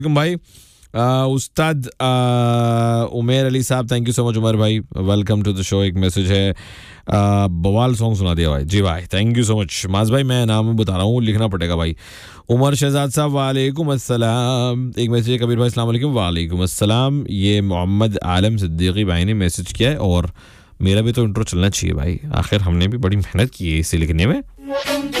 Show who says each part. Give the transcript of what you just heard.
Speaker 1: भाई उस्ताद उमेर अली साहब, thank you so much Umar भाई, वेलकम टू द शो। एक मैसेज है, बवाल सॉन्ग सुना दिया भाई। जी भाई, थैंक यू सो मच। माज भाई मैं नाम बता रहा हूँ, लिखना पड़ेगा भाई। उमर शहजाद साहब वालेकुम अस्सलाम। एक मैसेज है कबीर भाई, अस्सलाम वालेकुम। वालेकुम अस्सलाम। ये मोहम्मद आलम सिद्दीकी भाई ने मैसेज किया है, और मेरा भी तो इंट्रो चलना चाहिए भाई, आखिर हमने भी बड़ी मेहनत की है इसे लिखने में।